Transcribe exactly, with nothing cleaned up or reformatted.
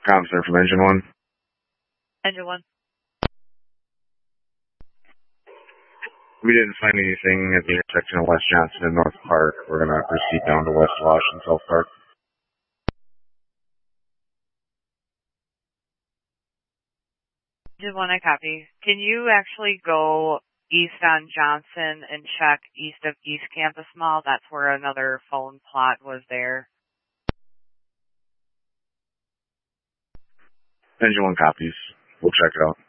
Counselor from Engine One. Engine One. We didn't find anything at the intersection of West Johnson and North Park. We're going to proceed down to West Wash and South Park. Engine One, I copy. Can you actually go east on Johnson and check east of East Campus Mall? That's where another phone plot was there. Engine One copies. We'll check it out.